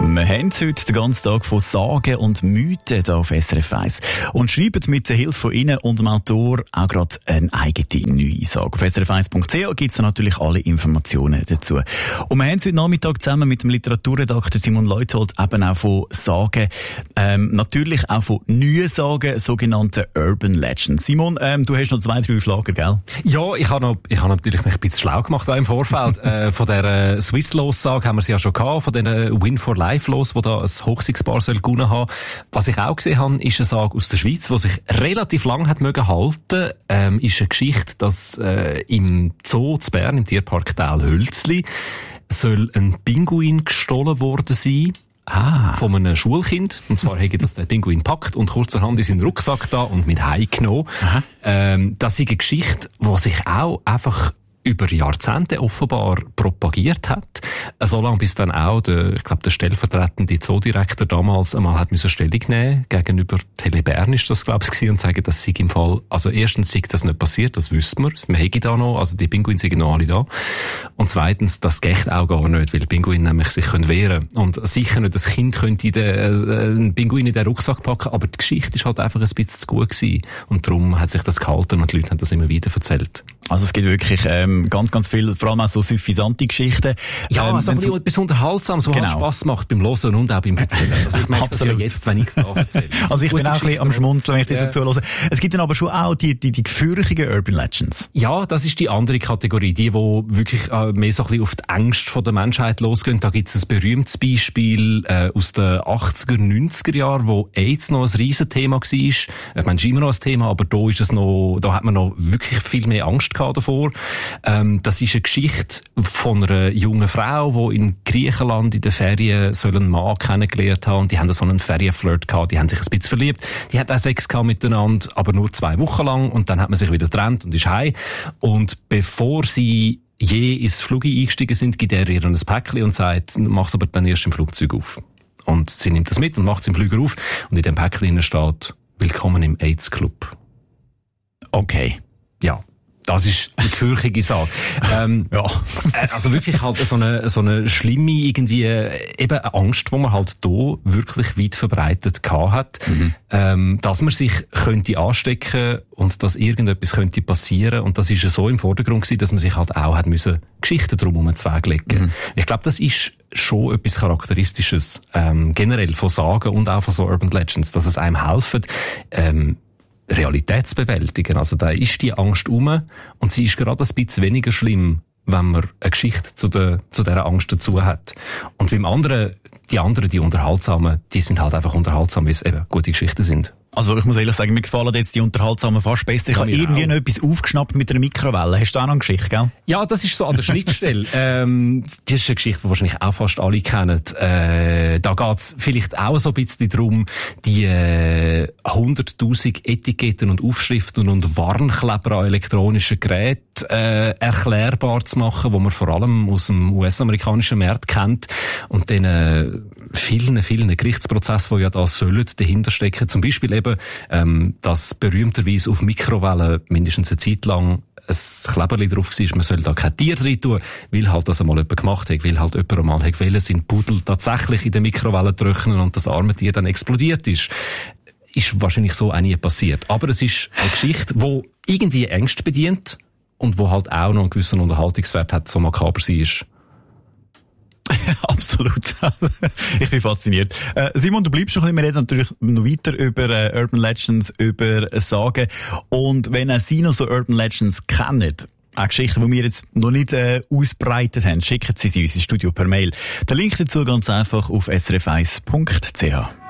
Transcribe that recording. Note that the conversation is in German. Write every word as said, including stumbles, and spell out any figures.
Wir haben heute den ganzen Tag von Sagen und Mythen hier auf S R F eins und schreiben mit der Hilfe von Ihnen und dem Autor auch gerade eine eigene neue Sage. Auf S R F eins Punkt C H gibt es natürlich alle Informationen dazu. Und wir haben heute Nachmittag zusammen mit dem Literaturredakteur Simon Leuthold eben auch von Sagen, ähm, natürlich auch von neuen Sagen, sogenannten Urban Legends. Simon, ähm, du hast noch zwei, drei Schlager, gell? Ja, ich habe noch, ich habe natürlich mich ein bisschen schlau gemacht auch im Vorfeld. äh, von der Swiss-Los-Sage haben wir sie ja schon gehabt, von den Win for Life los, wo da ein Hochzeitspaar soll gewonnen haben. Was ich auch gesehen habe, ist eine Sage aus der Schweiz, die sich relativ lang hat mögen halten. Ähm, ist eine Geschichte, dass äh, im Zoo zu Bern, im Tierpark Tal-Hölzli, soll ein Pinguin gestohlen worden sein. Ah. Von einem Schulkind. Und zwar hätte das der Pinguin gepackt und kurzerhand in seinen Rucksack da und mit heimgenommen. Ähm, das ist eine Geschichte, die sich auch einfach über Jahrzehnte offenbar propagiert hat. So lange, bis dann auch der, ich glaube, der stellvertretende Zoodirektor damals einmal hat müssen Stellung nehmen gegenüber Tele Bern ist das, glaube ich, und sagen, das sei im Fall, also erstens sei das nicht passiert, das wüssten wir, wir hätten da noch, also die Pinguine sind noch alle da. Und zweitens, das geht auch gar nicht, weil Pinguine nämlich sich können wehren. Und sicher nicht, das Kind könnte in den, äh, einen Pinguin in den Rucksack packen, aber die Geschichte ist halt einfach ein bisschen zu gut gewesen. Und darum hat sich das gehalten und die Leute haben das immer wieder erzählt. Also es gibt wirklich ähm, ganz, ganz viel, vor allem auch so suffisante Geschichten. Ja, ähm, also so etwas Unterhaltsames, was genau. halt Spass macht beim Hören und auch beim Erzählen. Also ich merke das ja jetzt, wenn ich es da erzähle. Also ich bin auch ein bisschen am Schmunzeln, wenn ich ja. das so zuhöre. Es gibt dann aber schon auch die, die, die gefürchtigen Urban Legends. Ja, das ist die andere Kategorie. Die, die wirklich äh, mehr so ein bisschen auf die Ängste der Menschheit losgehen. Da gibt es ein berühmtes Beispiel äh, aus den achtziger, neunziger Jahren, wo AIDS noch ein Riesenthema war. Ich meine, es ist immer noch ein Thema, aber da ist es noch, da hat man noch wirklich viel mehr Angst gehabt davor. Ähm, das ist eine Geschichte von einer jungen Frau, die in Griechenland in den Ferien so einen Mann kennengelernt hat und die haben so einen Ferienflirt gehabt, die haben sich ein bisschen verliebt. Die hat auch Sex gehabt miteinander, aber nur zwei Wochen lang und dann hat man sich wieder getrennt und ist heim. Und bevor sie je ins Flug eingestiegen sind, gibt er ihr ein Päckchen und sagt, mach's aber dann erst im Flugzeug auf. Und sie nimmt das mit und macht es im Flüger auf und in dem Päckchen steht, willkommen im AIDS-Club. Okay. Ja. Das ist die gefürchtige Sache. ähm, ja. Also wirklich halt so eine, so eine schlimme, irgendwie, eben eine Angst, die man halt hier wirklich weit verbreitet gehabt hat. Mhm. Ähm, dass man sich könnte anstecken und dass irgendetwas könnte passieren. Und das ist ja so im Vordergrund gewesen, dass man sich halt auch hat müssen Geschichten drum um den Zweig legen. Mhm. Ich glaube, das ist schon etwas Charakteristisches, ähm, generell von Sagen und auch von so Urban Legends, dass es einem helfen, ähm, Realität zu bewältigen. Also da ist die Angst um und sie ist gerade ein bisschen weniger schlimm, wenn man eine Geschichte zu der, zu dieser Angst dazu hat. Und beim anderen, die anderen, die unterhaltsamen, die sind halt einfach unterhaltsam, weil es eben gute Geschichten sind. Also ich muss ehrlich sagen, mir gefallen jetzt die unterhaltsamen fast besser. Ich habe irgendwie auch noch etwas aufgeschnappt mit einer Mikrowelle. Hast du auch noch eine Geschichte, gell? Ja, das ist so an der Schnittstelle. ähm, das ist eine Geschichte, die wahrscheinlich auch fast alle kennen. Äh, da geht's vielleicht auch so ein bisschen darum, die äh, hunderttausend Etiketten und Aufschriften und Warnkleber an elektronischen Geräten äh, erklärbar zu machen, wo man vor allem aus dem U S-amerikanischen Markt kennt. Und dann äh, vielen, vielen Gerichtsprozessen, die ja da sollen dahinter stecken. Zum Beispiel eben, ähm, dass berühmterweise auf Mikrowellen mindestens eine Zeit lang ein Kleberli drauf war, man soll da kein Tier drin tun, weil halt das einmal jemand gemacht hat, weil halt jemand einmal hat wollen, seinen Pudel tatsächlich in der Mikrowelle trocknen und das arme Tier dann explodiert ist. Ist wahrscheinlich so auch nie passiert. Aber es ist eine Geschichte, die irgendwie Ängste bedient und wo halt auch noch einen gewissen Unterhaltungswert hat, so makaber sie ist. Absolut. Ich bin fasziniert. Äh, Simon, du bleibst noch ein bisschen. Wir reden natürlich noch weiter über äh, Urban Legends, über äh, Sagen. Und wenn auch Sie noch so Urban Legends kennen, auch Geschichten, die wir jetzt noch nicht äh, ausbreitet haben, schicken Sie sie uns ins Studio per Mail. Der Link dazu ganz einfach auf s r f eins punkt c h.